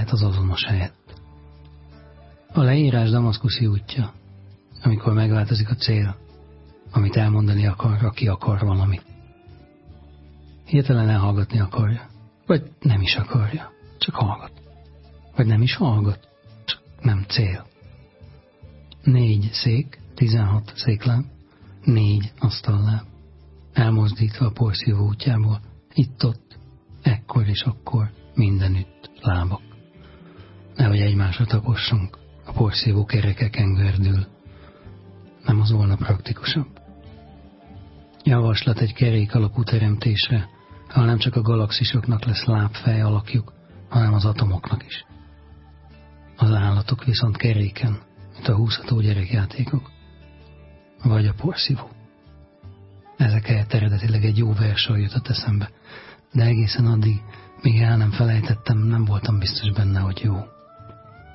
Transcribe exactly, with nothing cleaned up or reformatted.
lehet az azonos helyett. A leírás damaszkuszi útja, amikor megváltozik a cél, amit elmondani akar, aki akar valamit. Hirtelen elhallgatni akarja, vagy nem is akarja, csak hallgat. Vagy nem is hallgat, csak nem cél. Négy szék, tizenhat széklám, négy asztallám, elmozdítva a porszívó útjából, itt-ott, ekkor és akkor, mindenütt lábak. Nehogy egymásra tapossunk, a porszívó kerekeken gördül. Nem az volna praktikusabb? Javaslat egy kerék alapú teremtésre, ahol nem csak a galaxisoknak lesz lábfej alakjuk, hanem az atomoknak is. Az állatok viszont keréken, mint a húzható gyerekjátékok. Vagy a porszívó. Ezek helyett eredetileg egy jó versor jutott eszembe, de egészen addig, míg el nem felejtettem, nem voltam biztos benne, hogy jó.